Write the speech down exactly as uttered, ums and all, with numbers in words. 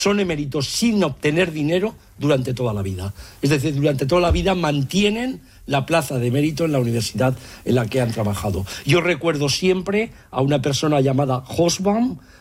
son eméritos sin obtener dinero durante toda la vida. Es decir, durante toda la vida mantienen la plaza de mérito en la universidad en la que han trabajado. Yo recuerdo siempre a una persona llamada Hobsbawm,